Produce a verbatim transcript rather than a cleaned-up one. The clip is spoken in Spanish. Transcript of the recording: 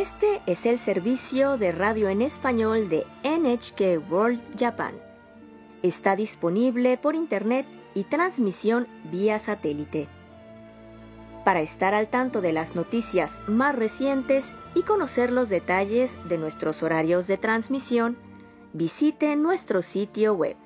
Este es el servicio de radio en español de N H K World Japan. Está disponible por internet y transmisión vía satélite. Para estar al tanto de las noticias más recientes y conocer los detalles de nuestros horarios de transmisión, visite nuestro sitio web